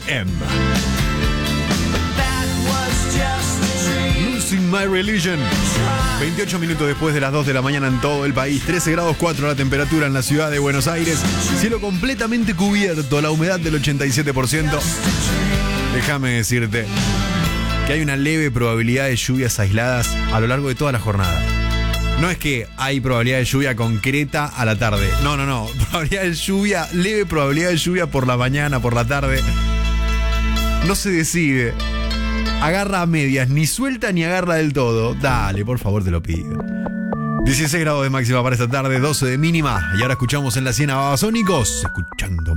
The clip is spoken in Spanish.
R.E.M. Losing My Religion. 28 minutos después de las 2 de la mañana en todo el país. 13 grados 4 la temperatura en la ciudad de Buenos Aires. Cielo completamente cubierto, la humedad del 87%. Déjame decirte que hay una leve probabilidad de lluvias aisladas a lo largo de toda la jornada. No es que hay probabilidad de lluvia concreta a la tarde. No. Probabilidad de lluvia, leve probabilidad de lluvia por la mañana, por la tarde. No se decide. Agarra a medias, ni suelta ni agarra del todo. Dale, por favor, te lo pido. 16 grados de máxima para esta tarde, 12 de mínima. Y ahora escuchamos en la 100 a Babasónicos. Escuchando